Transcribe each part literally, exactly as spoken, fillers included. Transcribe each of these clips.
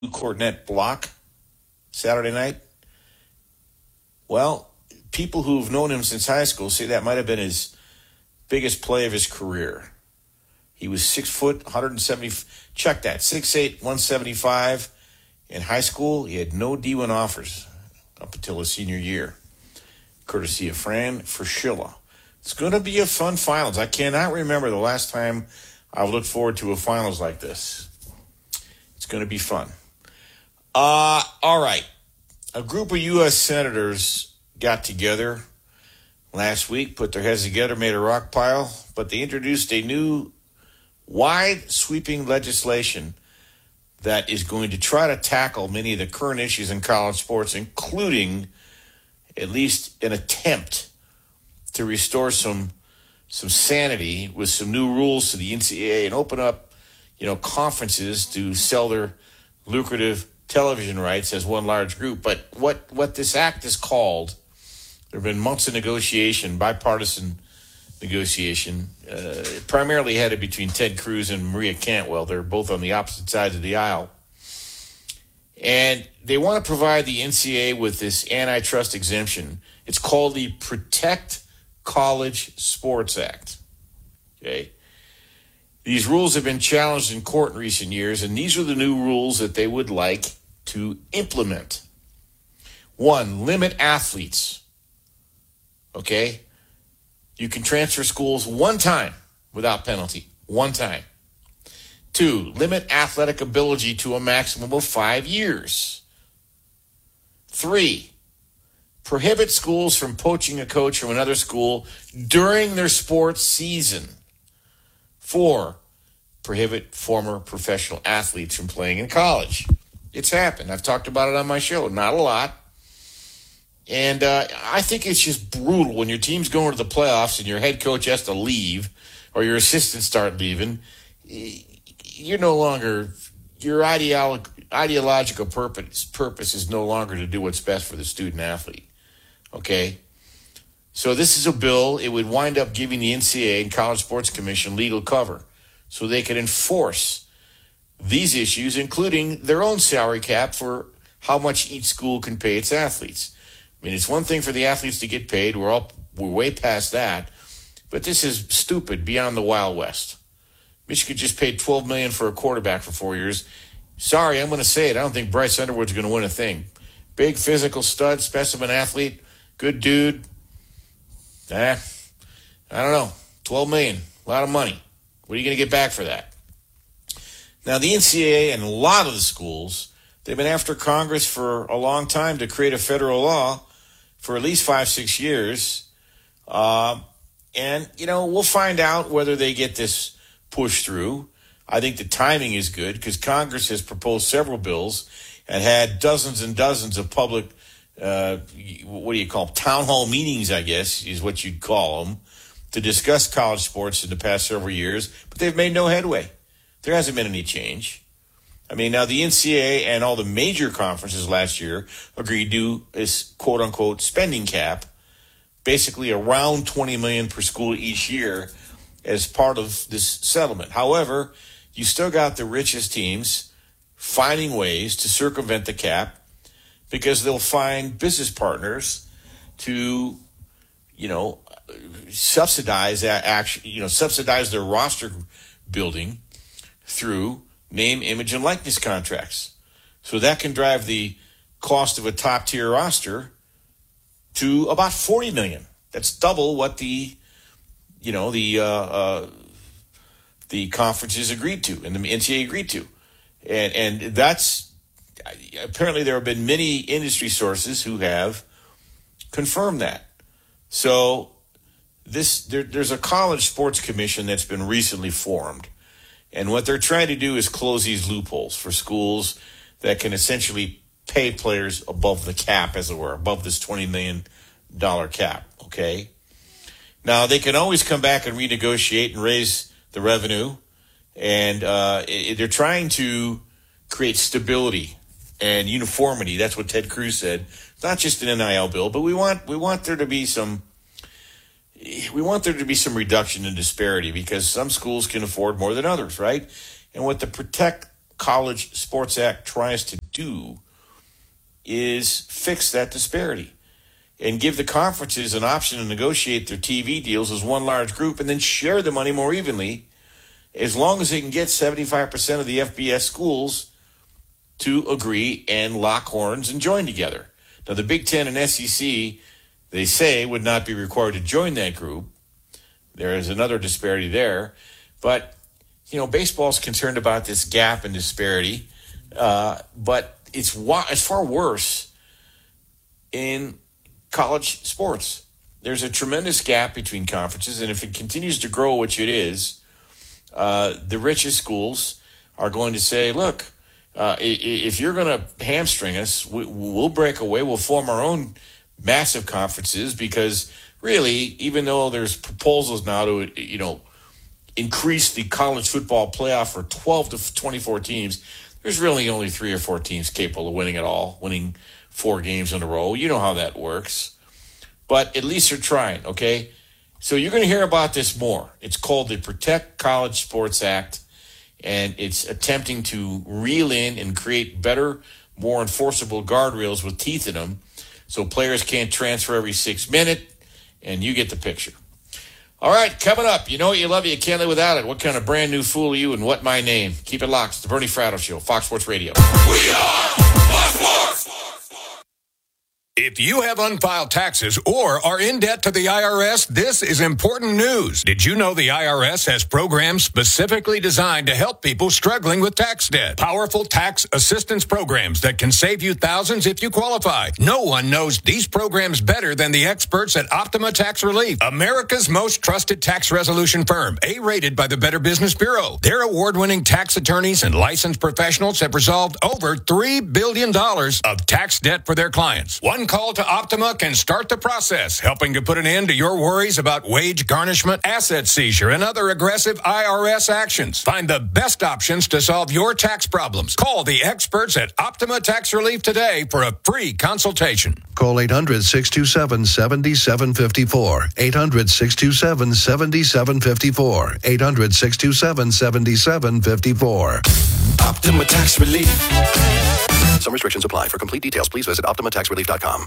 Cornet block Saturday night? Well, people who've known him since high school say that might have been his biggest play of his career. He was six foot, one hundred seventy. Check that, six eight, one seventy-five. In high school, he had no D one offers up until his senior year, courtesy of Fran Fraschilla. It's going to be a fun finals. I cannot remember the last time I've looked forward to a finals like this. It's going to be fun. Uh, all right. A group of U S senators got together last week, put their heads together, made a rock pile, but they introduced a new wide-sweeping legislation that is going to try to tackle many of the current issues in college sports, including at least an attempt to restore some some sanity with some new rules to the N C double A and open up, you know, conferences to sell their lucrative television rights as one large group. But what, what this act is called, there have been months of negotiation, bipartisan negotiation, uh, primarily headed between Ted Cruz and Maria Cantwell. They're both on the opposite sides of the aisle. And they want to provide the N C double A with this antitrust exemption. It's called the Protect College Sports Act. Okay. These rules have been challenged in court in recent years, and these are the new rules that they would like to implement. One, limit athletes. Okay? You can transfer schools one time without penalty. One time. Two, limit athletic ability to a maximum of five years. Three, prohibit schools from poaching a coach from another school during their sports season. Four, prohibit former professional athletes from playing in college. It's happened. I've talked about it on my show. Not a lot. And uh, I think it's just brutal when your team's going to the playoffs and your head coach has to leave or your assistants start leaving. You're no longer, your ideolo- ideological purpose, purpose is no longer to do what's best for the student athlete. Okay? So this is a bill. It would wind up giving the N C double A and College Sports Commission legal cover so they could enforce these issues, including their own salary cap for how much each school can pay its athletes. I mean, it's one thing for the athletes to get paid. We're all we're way past that. But this is stupid beyond the Wild West. Michigan just paid twelve million dollars for a quarterback for four years. Sorry, I'm going to say it. I don't think Bryce Underwood's going to win a thing. Big physical stud, specimen athlete, good dude. Eh, I don't know. twelve million dollars, a lot of money. What are you going to get back for that? Now, the N C double A and a lot of the schools, they've been after Congress for a long time to create a federal law for at least five, six years. Uh, and, you know, we'll find out whether they get this pushed through. I think the timing is good because Congress has proposed several bills and had dozens and dozens of public, uh, what do you call them, town hall meetings, I guess, is what you'd call them, to discuss college sports in the past several years. But they've made no headway. There hasn't been any change. I mean, now the N C double A and all the major conferences last year agreed to this quote-unquote spending cap, basically around twenty million dollars per school each year as part of this settlement. However, you still got the richest teams finding ways to circumvent the cap because they'll find business partners to, you know, subsidize that action, you know, subsidize their roster building through name, image, and likeness contracts. So that can drive the cost of a top-tier roster to about forty million dollars. That's double what the, you know, the uh, uh, the conferences agreed to and the N C double A agreed to. And and that's, apparently there have been many industry sources who have confirmed that. So this there, there's a college sports commission that's been recently formed. And what they're trying to do is close these loopholes for schools that can essentially pay players above the cap, as it were, above this twenty million dollars cap, okay? Now, they can always come back and renegotiate and raise the revenue. And uh, it, they're trying to create stability and uniformity. That's what Ted Cruz said. It's not just an N I L bill, but we want we want there to be some we want there to be some reduction in disparity because some schools can afford more than others, right? And what the Protect College Sports Act tries to do is fix that disparity and give the conferences an option to negotiate their T V deals as one large group and then share the money more evenly, as long as they can get seventy-five percent of the F B S schools to agree and lock horns and join together. Now, the Big Ten and S E C, they say, would not be required to join that group. There is another disparity there. But, you know, baseball's concerned about this gap and disparity, uh, but it's, wa- it's far worse in college sports. There's a tremendous gap between conferences, and if it continues to grow, which it is, uh, the richest schools are going to say, look, uh, if you're going to hamstring us, we, we'll break away. We'll form our own massive conferences, because really, even though there's proposals now to, you know, increase the college football playoff for twelve to twenty-four teams, there's really only three or four teams capable of winning it all, winning four games in a row. You know how that works. But at least they're trying, okay? So you're going to hear about this more. It's called the Protect College Sports Act, and it's attempting to reel in and create better, more enforceable guardrails with teeth in them so players can't transfer every six minutes, and you get the picture. All right, coming up, you know what you love, you can't live without it. What kind of brand new fool are you, and what my name? Keep it locked. It's the Bernie Fratto Show, Fox Sports Radio. We are Fox Sports. If you have unfiled taxes or are in debt to the I R S, this is important news. Did you know the I R S has programs specifically designed to help people struggling with tax debt? Powerful tax assistance programs that can save you thousands if you qualify. No one knows these programs better than the experts at Optima Tax Relief, America's most trusted tax resolution firm, A-rated by the Better Business Bureau. Their award-winning tax attorneys and licensed professionals have resolved over three billion dollars of tax debt for their clients. One call to Optima can start the process, helping to put an end to your worries about wage garnishment, asset seizure, and other aggressive I R S actions. Find the best options to solve your tax problems. Call the experts at Optima Tax Relief today for a free consultation. Call eight hundred, six two seven, seven seven five four. eight hundred, six two seven, seven seven five four. eight hundred, six two seven, seven seven five four. Optima Tax Relief. Some restrictions apply. For complete details, please visit optima tax relief dot com.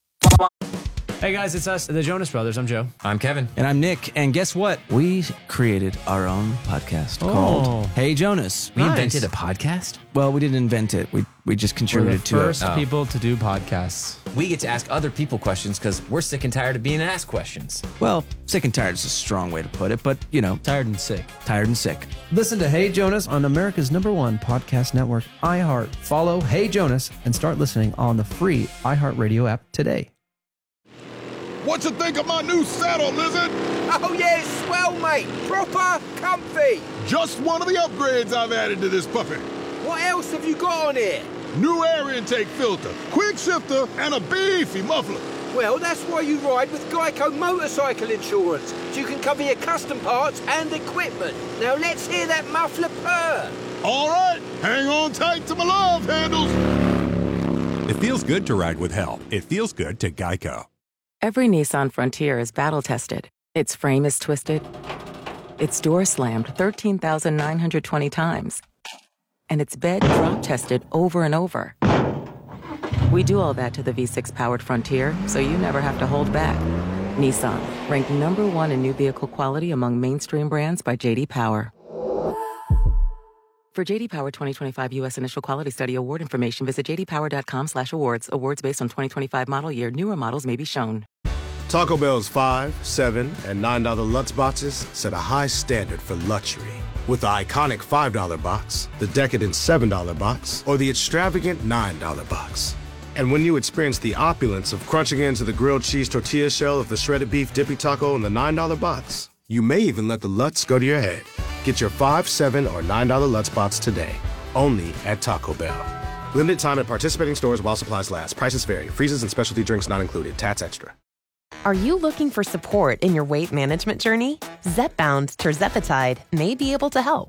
Hey guys, it's us, the Jonas Brothers. I'm Joe. I'm Kevin. And I'm Nick. And guess what? We created our own podcast oh. called Hey Jonas. We nice. invented a podcast? Well, we didn't invent it. We we just contributed we're the to first it. Oh. people to do podcasts. We get to ask other people questions because we're sick and tired of being asked questions. Well, sick and tired is a strong way to put it, but, you know. Tired and sick. Tired and sick. Listen to Hey Jonas on America's number one podcast network, iHeart. Follow Hey Jonas and start listening on the free iHeartRadio app today. What you think of my new saddle, Lizard? Oh, yeah, it's swell, mate. Proper comfy. Just one of the upgrades I've added to this puppy. What else have you got on here? New air intake filter, quick shifter, and a beefy muffler. Well, that's why you ride with Geico Motorcycle Insurance, so you can cover your custom parts and equipment. Now let's hear that muffler purr. All right, hang on tight to my love handles. It feels good to ride with help. It feels good to Geico. Every Nissan Frontier is battle-tested. Its frame is twisted. Its door slammed thirteen thousand nine hundred twenty times. And its bed drop-tested over and over. We do all that to the V six powered Frontier, so you never have to hold back. Nissan, ranked number one in new vehicle quality among mainstream brands by J D Power. For J D Power twenty twenty-five U S Initial Quality Study award information, visit j d power dot com slash awards. Awards based on twenty twenty-five model year. Newer models may be shown. Taco Bell's five, seven, and nine dollar Lutz boxes set a high standard for luxury. With the iconic five dollar box, the decadent seven dollar box, or the extravagant nine dollar box. And when you experience the opulence of crunching into the grilled cheese tortilla shell of the shredded beef dippy taco in the nine dollar box, you may even let the Lutz go to your head. Get your five, seven, or nine dollar Lutz box today, only at Taco Bell. Limited time at participating stores while supplies last. Prices vary. Freezes and specialty drinks not included. Tats extra. Are you looking for support in your weight management journey? Zepbound tirzepatide may be able to help.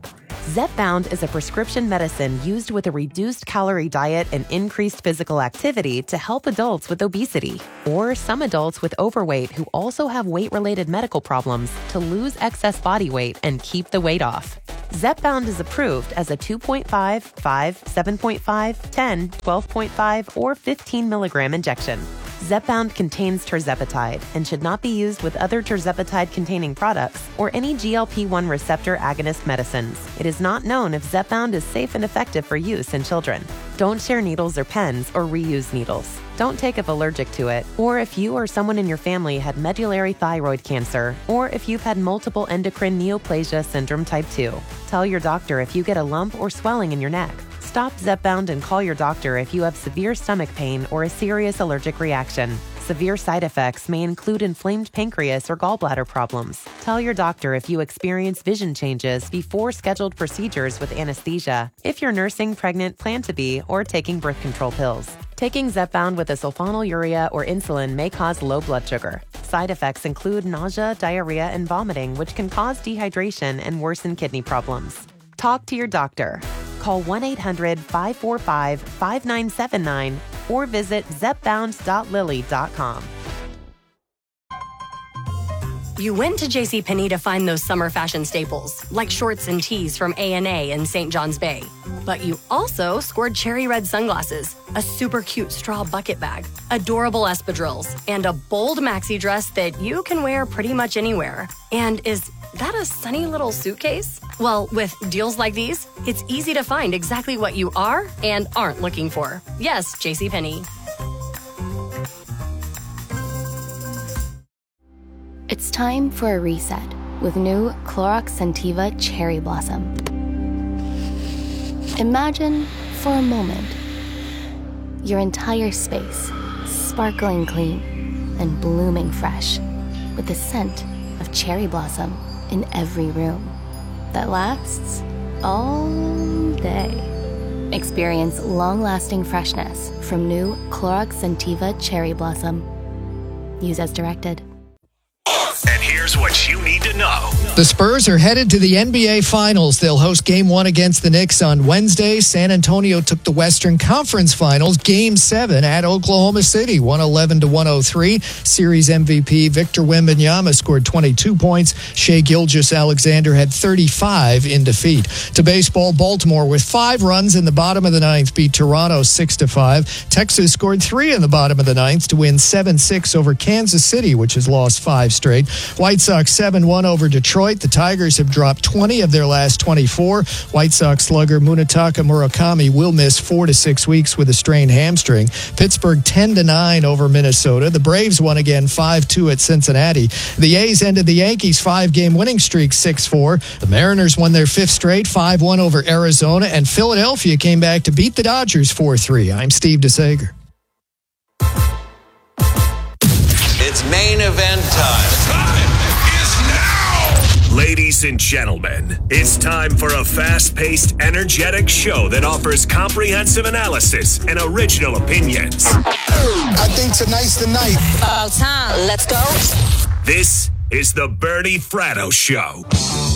Zepbound is a prescription medicine used with a reduced calorie diet and increased physical activity to help adults with obesity, or some adults with overweight who also have weight-related medical problems to lose excess body weight and keep the weight off. Zepbound is approved as a two point five, five, seven point five, ten, twelve point five, or fifteen milligram injection. Zepbound contains tirzepatide and should not be used with other tirzepatide-containing products or any G L P one receptor agonist medicines. It is not known if Zepbound is safe and effective for use in children. Don't share needles or pens or reuse needles. Don't take if allergic to it, or if you or someone in your family had medullary thyroid cancer, or if you've had multiple endocrine neoplasia syndrome type two. Tell your doctor if you get a lump or swelling in your neck. Stop Zepbound and call your doctor if you have severe stomach pain or a serious allergic reaction. Severe side effects may include inflamed pancreas or gallbladder problems. Tell your doctor if you experience vision changes before scheduled procedures with anesthesia, if you're nursing, pregnant, plan to be, or taking birth control pills. Taking Zepbound with a sulfonylurea or insulin may cause low blood sugar. Side effects include nausea, diarrhea, and vomiting, which can cause dehydration and worsen kidney problems. Talk to your doctor. Call one eight hundred, five four five, five nine seven nine or visit zepbound dot lilly dot com. You went to JCPenney to find those summer fashion staples, like shorts and tees from A and A in Saint John's Bay. But you also scored cherry red sunglasses, a super cute straw bucket bag, adorable espadrilles, and a bold maxi dress that you can wear pretty much anywhere. And is that a sunny little suitcase? Well, with deals like these, it's easy to find exactly what you are and aren't looking for. Yes, JCPenney. It's time for a reset with new Clorox Scentiva Cherry Blossom. Imagine, for a moment, your entire space sparkling clean and blooming fresh with the scent of cherry blossom in every room that lasts all day. Experience long-lasting freshness from new Clorox Scentiva Cherry Blossom. Use as directed. And here's what you need to know. The Spurs are headed to the N B A Finals. They'll host Game one against the Knicks on Wednesday. San Antonio took the Western Conference Finals, Game seven at Oklahoma City, one eleven to one oh three. Series M V P Victor Wembanyama scored twenty-two points. Shai Gilgeous-Alexander had thirty-five in defeat. To baseball, Baltimore with five runs in the bottom of the ninth beat Toronto six to five. Texas scored three in the bottom of the ninth to win seven six over Kansas City, which has lost five straight. White Sox seven one over Detroit. The Tigers have dropped twenty of their last twenty-four. White Sox slugger Munetaka Murakami will miss four to six weeks with a strained hamstring. Pittsburgh ten to nine over Minnesota. The Braves won again five two at Cincinnati. The A's ended the Yankees' five-game winning streak six four. The Mariners won their fifth straight five one over Arizona. And Philadelphia came back to beat the Dodgers four three. I'm Steve DeSager. It's main event time. Ladies and gentlemen, it's time for a fast-paced, energetic show that offers comprehensive analysis and original opinions. I think tonight's the night. About time. Let's go. This is the Bernie Fratto Show.